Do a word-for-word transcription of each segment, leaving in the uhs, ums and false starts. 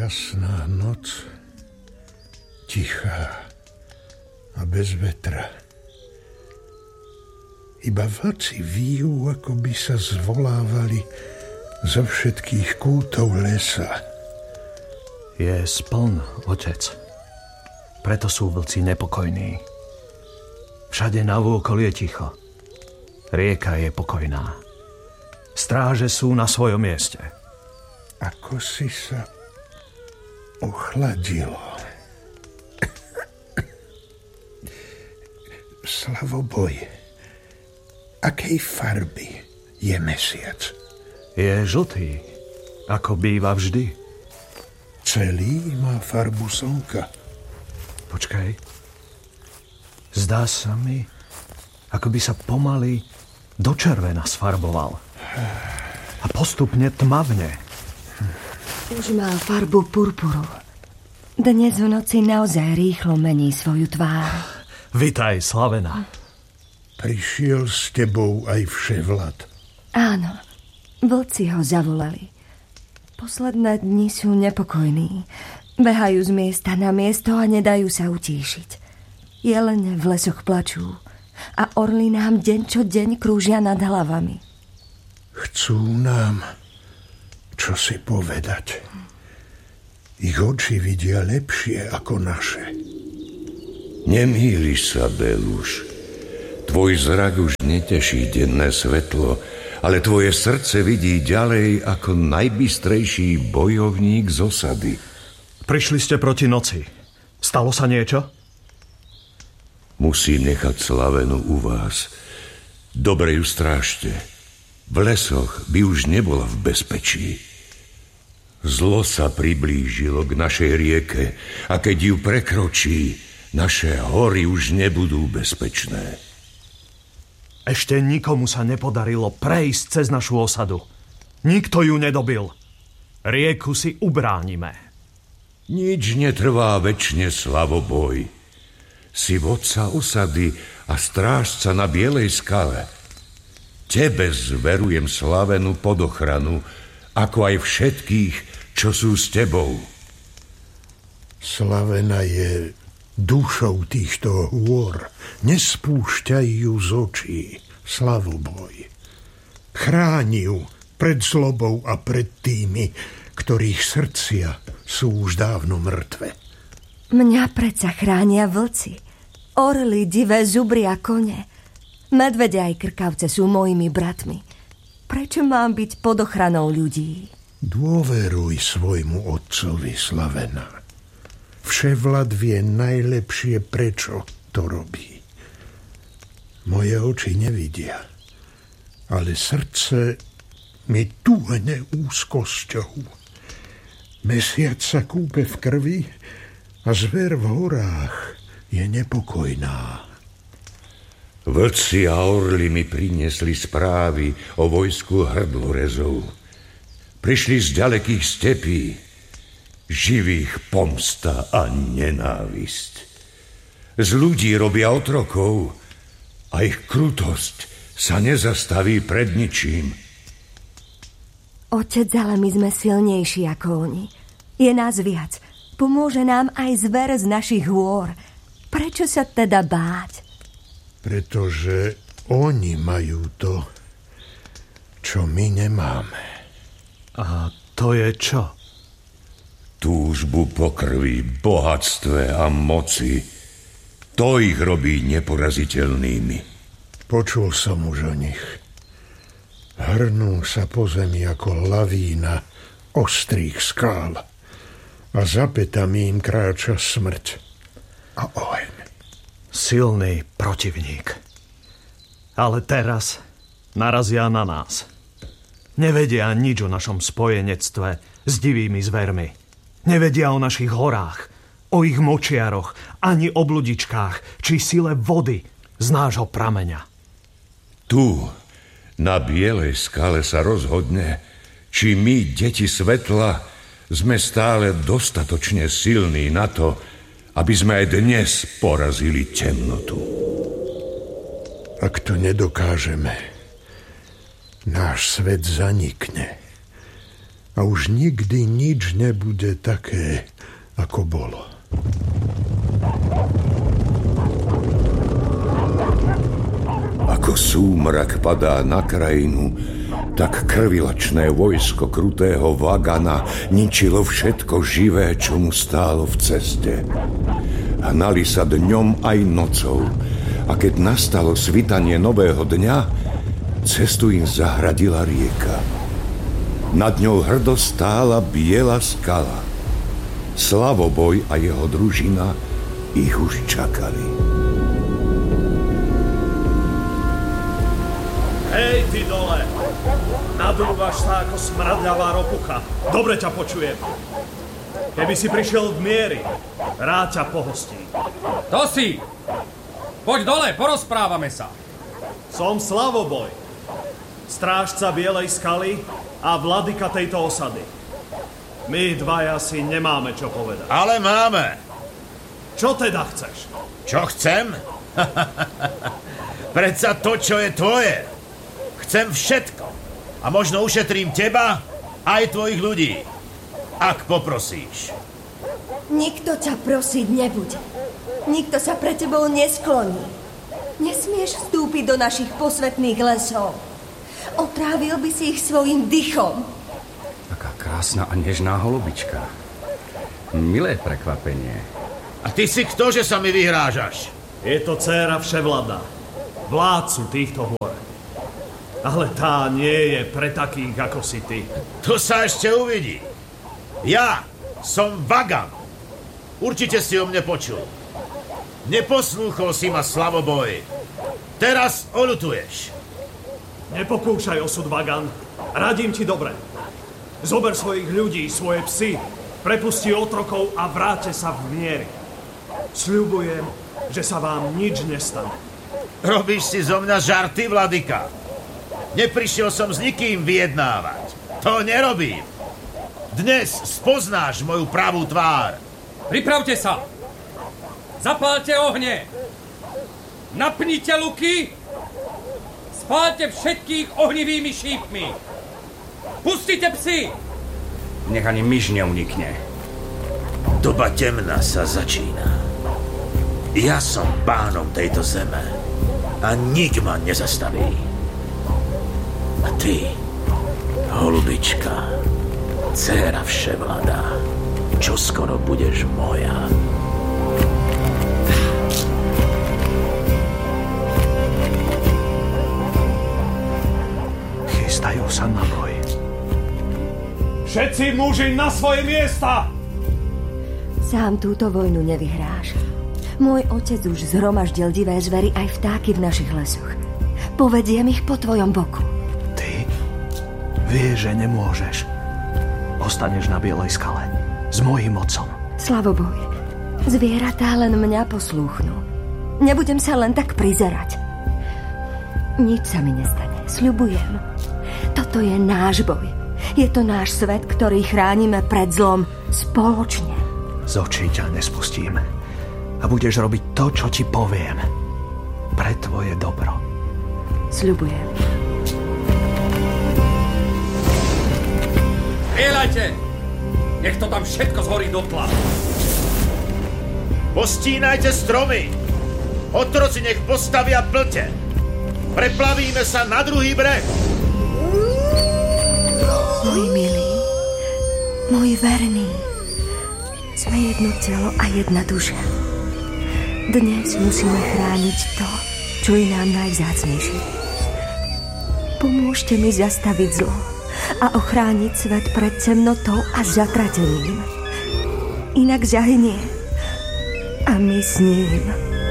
Jasná noc, tichá a bez vetra. Iba vlci výjú, ako by sa zvolávali zo všetkých kútov lesa. Je spln, otec. Preto sú vlci nepokojní. Všade navôkol je ticho. Rieka je pokojná. Stráže sú na svojom mieste. Ako si sa ochladilo. Slavoboj, akej farby je mesiac? Je žltý, ako býva vždy. Celý má farbu slnka. Počkaj. Zdá sa mi, ako by sa pomaly do červena sfarboval. A postupne tmavne. Už má farbu purpuru. Dnes v noci naozaj rýchlo mení svoju tvár. Vitaj, Slavena. Prišiel s tebou aj Vševlad. Áno, vlci ho zavolali. Posledné dni sú nepokojní. Behajú z miesta na miesto a nedajú sa utíšiť. Jelene v lesoch plačú a orly nám deň čo deň krúžia nad hlavami. Chcú nám čosi povedať. Ich oči vidia lepšie ako naše. Nemýliš sa, Beluš. Tvoj zrak už neteší denné svetlo, ale tvoje srdce vidí ďalej ako najbystrejší bojovník z osady. Prišli ste proti noci. Stalo sa niečo? Musím nechať Slavenu u vás. Dobre ju strážte. V lesoch by už nebola v bezpečí. Zlo sa priblížilo k našej rieke a keď ju prekročí, naše hory už nebudú bezpečné. Ešte nikomu sa nepodarilo prejsť cez našu osadu. Nikto ju nedobil. Rieku si ubránime. Nič netrvá večne, Slavoboj. Si vodca osady a strážca na Bielej skale. Tebe zverujem Slavenu pod ochranu, ako aj všetkých, čo sú s tebou. Slavena je dušou týchto hôr. Nespúšťaj ju z očí, Slavoboj. Chráni ju pred zlobou a pred tými, ktorých srdcia sú už dávno mŕtve. Mňa predsa chránia vlci. Orly, divé zubry a kone. Medvede aj krkavce sú mojimi bratmi. Prečo mám byť pod ochranou ľudí? Dôveruj svojmu otcovi, Slavena. Vševlad vie najlepšie, prečo to robí. Moje oči nevidia, ale srdce mi túhne úzkosťou. Mesiac sa kúpe v krvi a zver v horách je nepokojná. Vlci a orly mi priniesli správy o vojsku hrdlorezov. Prišli z ďalekých stepí, živých pomsta a nenávisť. Z ľudí robia otrokov a ich krutosť sa nezastaví pred ničím. Otec, ale my sme silnejší ako oni. Je nás viac. Pomôže nám aj zver z našich hôr. Prečo sa teda báť? Pretože oni majú to, čo my nemáme. A to je čo? Túžbu po krvi, bohatstve a moci. To ich robí neporaziteľnými. Počul som už o nich. Hrnú sa po zemi ako lavína ostrých skál a za pätami im kráča smrť a oheň. Silný protivník. Ale teraz narazia na nás. Nevedia nič o našom spojenectve s divými zvermi. Nevedia o našich horách, o ich močiaroch, ani o bludičkách, či sile vody z nášho prameňa. Tu, na Bielej skale sa rozhodne, či my, deti svetla, sme stále dostatočne silní na to, aby sme aj dnes porazili temnotu. Ak to nedokážeme, náš svet zanikne a už nikdy nič nebude také, ako bolo. Ako súmrak padá na krajinu, tak krvilačné vojsko krutého Vagana ničilo všetko živé, čo mu stálo v ceste. Hnali sa dňom aj nocou, a keď nastalo svitanie nového dňa, cestu im zahradila rieka. Nad ňou hrdo stála biela skala. Slavoboj a jeho družina ich už čakali. Hej, ty dole! Nadúvaš sa ako smradľavá ropucha. Dobre ťa počujem. Keby si prišiel v miery, rád ťa pohostí. To si! Poď dole, porozprávame sa. Som Slavoboj, strážca Bielej skaly a vladyka tejto osady. My dvaja si nemáme čo povedať. Ale máme. Čo teda chceš? Čo chcem? Predsa to, čo je tvoje. Chcem všetko. A možno ušetrím teba, aj tvojich ľudí. Ak poprosíš. Nikto ťa prosiť nebude. Nikto sa pre tebou neskloní. Nesmieš vstúpiť do našich posvätných lesov. Otrávil by si ich svojim dychom. Taká krásna a nežná holubička. Milé prekvapenie. A ty si kto, že sa mi vyhrážaš? Je to dcéra Vševlada, vládcu týchto hôr. Ale tá nie je pre takých, ako si ty. To sa ešte uvidí. Ja som Vagan. Určite si o mne počul. Neposlúchol si ma, Slavoboj. Teraz oľutuješ. Nepokúšaj osud, Vagan. Radím ti dobre. Zober svojich ľudí, svoje psy, prepusti otrokov a vráťte sa v miery. Sľubujem, že sa vám nič nestane. Robíš si zo mňa žarty, vladyka? Neprišiel som s nikým vyjednávať. To nerobím. Dnes spoznáš moju pravú tvár. Pripravte sa! Zapálte ohne! Napnite luky! Spálte všetkých ohnivými šípmi! Pustite psy! Nech ani myš neunikne. Doba temná sa začína. Ja som pánom tejto zeme a nik ma nezastaví. A ty, holubička, dcéra Vševlada, čo skoro budeš moja. Chystajú sa na boj. Všetci muži na svoje miesta! Sám túto vojnu nevyhráš. Môj otec už zhromaždil divé zvery aj vtáky v našich lesoch. Povediem ich po tvojom boku. Vieš, že nemôžeš. Ostaneš na Bielej skale. S mojím otcom. Slavoboj, zvieratá len mňa poslúchnú. Nebudem sa len tak prizerať. Nič sa mi nestane, sľubujem. Toto je náš boj. Je to náš svet, ktorý chránime pred zlom spoločne. Z očí ťa nespustím. A budeš robiť to, čo ti poviem. Pre tvoje dobro. Sľubujem. Strieľajte! Nech to tam všetko zhorí dotla. Postínajte stromy! Otroci nech postavia plte! Preplavíme sa na druhý breh! Môj milý, môj verný, sme jedno telo a jedna duša. Dnes musíme chrániť to, čo je nám najvzácnejšie. Pomôžte mi zastaviť zlo a ochrániť svet pred temnotou a zatratením. Inak zahynie a my s ním.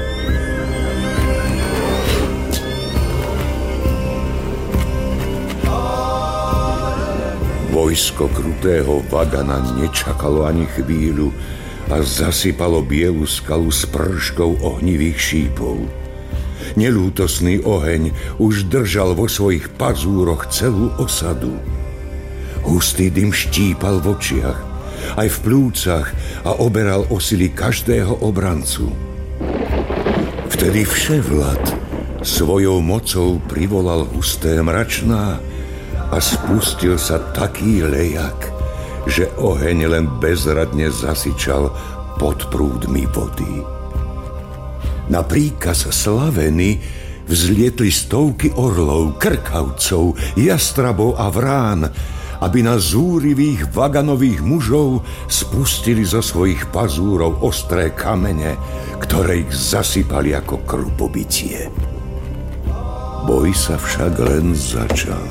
Vojsko krutého Vagana nečakalo ani chvíľu a zasypalo bielu skalu s prškou ohnivých šípov. Nelútosný oheň už držal vo svojich pazúroch celú osadu. Hustý dym štípal v očiach, aj v plúcach a oberal o sily každého obrancu. Vtedy Vševlad svojou mocou privolal husté mračná a spustil sa taký lejak, že oheň len bezradne zasyčal pod prúdmi vody. Na príkaz Slaveny vzlietli stovky orlov, krkavcov, jastrabov a vrán, aby na zúrivých vaganových mužov spustili zo svojich pazúrov ostré kamene, ktoré ich zasypali ako krupobytie. Boj sa však len začal.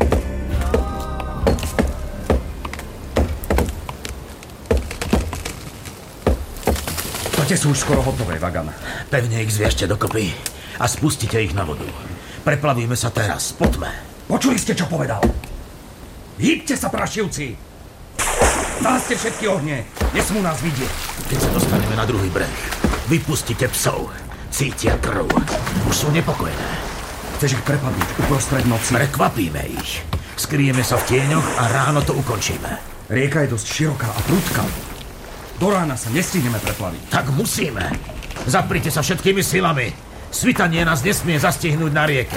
Tote sú už skoro hotové, Vagan. Pevne ich zviešte dokopy a spustite ich na vodu. Preplavíme sa teraz, po tme. Počuli ste, čo povedal? Hýbte sa, prašivci! Záste všetky ohne, nesmú nás vidieť. Keď sa dostaneme na druhý breh, vypustite psov. Cítia krv. Už sú nepokojené. Chceš ich prepadnúť uprostred noci? Prekvapíme ich. Skryjeme sa v tieňoch a ráno to ukončíme. Rieka je dosť široká a prudká. Do rána sa nestihneme preplaviť. Tak musíme. Zaprite sa všetkými silami. Svitanie nás nesmie zastihnúť na rieke.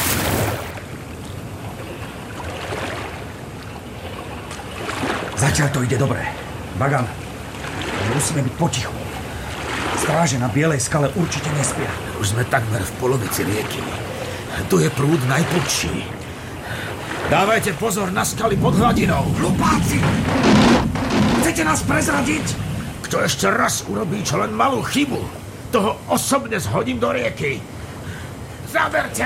Zatiaľ to ide dobre. Vagan, musíme byť potichu. Stráže na Bielej skale určite nespia. Už sme takmer v polovici rieky. Tu je prúd najprudší. Dávajte pozor na skaly pod hladinou. Hlupáci! Chcete nás prezradiť? Kto ešte raz urobí čo len malú chybu, toho osobne zhodím do rieky. Zaberte!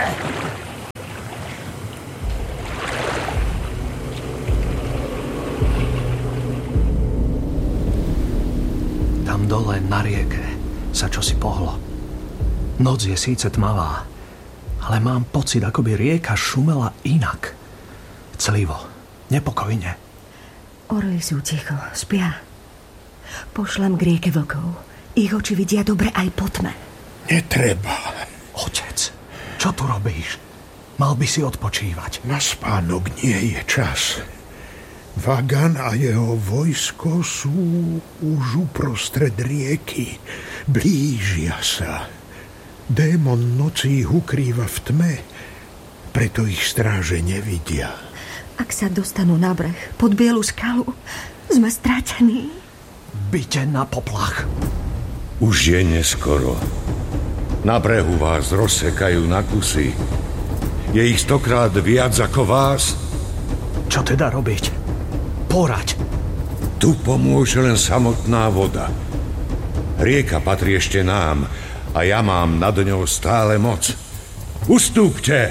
Tam dole na rieke sa čosi pohlo. Noc je síce tmavá, ale mám pocit, ako by rieka šumela inak. Clivo, nepokojne. Orly sú ticho, spia. Pošlem k rieke vlkov. Ich oči vidia dobre aj po tme. Netreba. Otec, čo tu robíš? Mal by si odpočívať. Na spánok nie je čas. Vagan a jeho vojsko sú už uprostred rieky. Blížia sa. Démon noci ich ukrýva v tme, preto ich stráže nevidia. Ak sa dostanú na breh pod Bielu skalu, sme stratení. Byte na poplach. Už je neskoro. Na brehu vás rozsekajú na kusy. Je ich stokrát viac ako vás. Čo teda robiť? Poraď. Tu pomôže len samotná voda. Rieka patrí ešte nám a ja mám nad ňou stále moc. Ustúpte!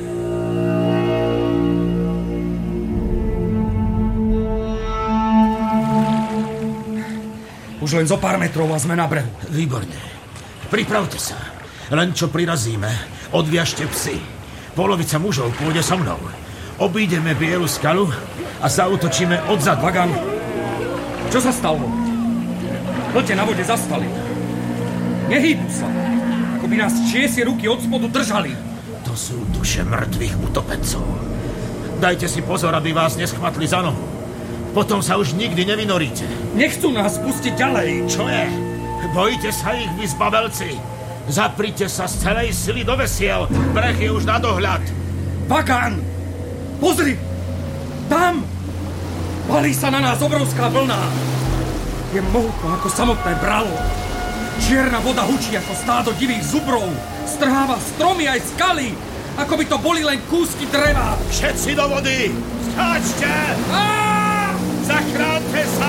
Už len zo pár metrov a sme na brehu. Výborne. Pripravte sa. Len čo prirazíme, odviažte psy. Polovica mužov pôjde so mnou. Obídeme Bielu skalu a zaútočíme odzadu. Vagan, čo sa stalo? Plte na vode zastali. Nehýbu sa. Ako by nás čiesie ruky od spodu držali. To sú duše mŕtvych utopencov. Dajte si pozor, aby vás neschmatli za nohu. Potom sa už nikdy nevynoríte. Nechcú nás pustiť ďalej. Čo je? Bojíte sa ich, vy zbabelci? Zaprite sa z celej sily do vesiel. Breh je už na dohľad. Vagan! Pozri! Tam! Valí sa na nás obrovská vlna. Je mohutná ako samotné bralo. Čierna voda hučí ako stádo divých zubrov. Strháva stromy aj skaly. Ako by to boli len kúsky dreva. Všetci do vody! Skáčte! Á! Zachráňte sa!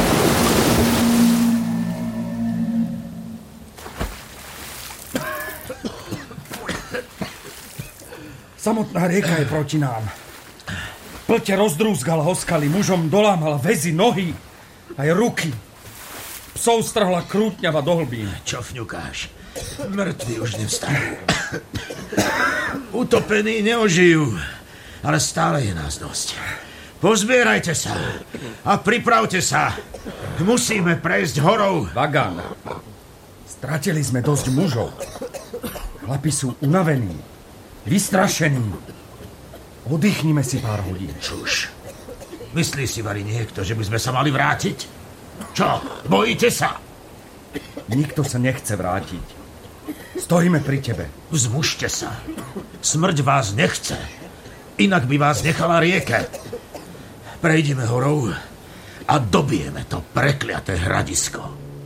Samotná rieka je proti nám. Plte rozdrúzgala o skaly, mužom dolámala väzy, nohy, aj ruky. Psov strhla krútňava do hlbín. Čo fňukáš? Mŕtvi už nevstajú. Utopení neožijú, ale stále je nás dosť. Pozbierajte sa a pripravte sa. Musíme prejsť horou. Vagan, stratili sme dosť mužov. Chlapi sú unavení, vystrašení. Oddychnime si pár hodín. Čuž. Myslí si, Vari, niekto, že by sme sa mali vrátiť? Čo? Bojíte sa? Nikto sa nechce vrátiť. Stojíme pri tebe. Vzmužte sa. Smrť vás nechce. Inak by vás nechala rieke. Prejdime horou a dobijeme to prekliaté hradisko.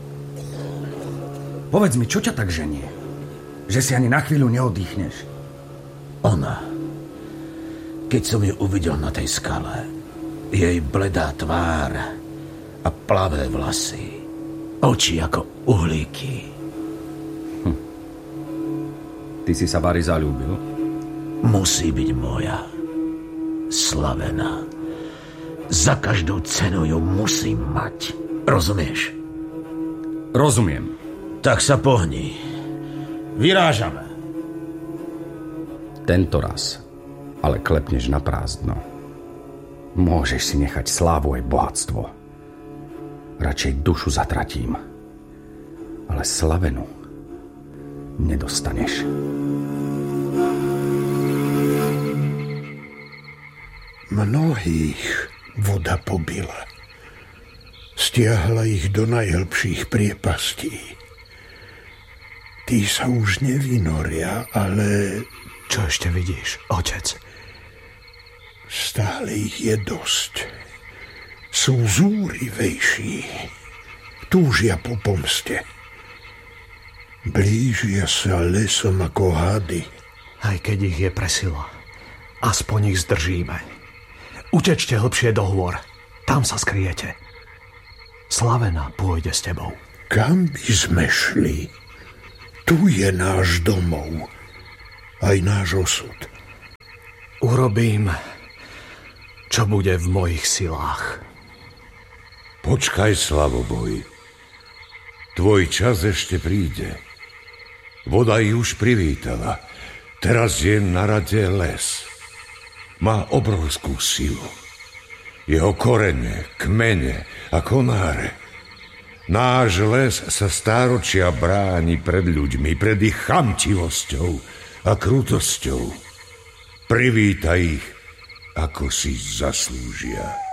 Povedz mi, čo ťa tak ženie? Že si ani na chvíľu neoddychneš. Ona, keď som ju uvidel na tej skale, jej bledá tvár a plavé vlasy, oči ako uhlíky. Hm. Ty si sa Vary zaľúbil? Musí byť moja. Slavená. Za každú cenu ju musím mať. Rozumieš? Rozumiem. Tak sa pohni. Vyrážame. Tento raz ale klepneš na prázdno. Môžeš si nechať slávu aj bohatstvo. Radšej dušu zatratím. Ale Slavenu nedostaneš. Mnohých voda pobila. Stiahla ich do najhlbších priepastí. Tí sa už nevynoria, ale... Čo ešte vidíš, otec? Stále ich je dosť. Sú zúrivejší. Túžia po pomste. Blížia sa lesom ako hady. Aj keď ich je presila, aspoň ich zdržíme. Utečte hlbšie do hôr. Tam sa skryjete. Slavena pôjde s tebou. Kam by sme šli? Tu je náš domov. Aj náš osud. Urobím, čo bude v mojich silách. Počkaj, Slavoboj. Tvoj čas ešte príde. Voda ich už privítala. Teraz je na rade les. Má obrovskú silu. Jeho korene, kmene a konáre. Náš les sa stáročia bráni pred ľuďmi, pred ich chamtivosťou a krutosťou. Privítaj ich, ako si zaslúžia.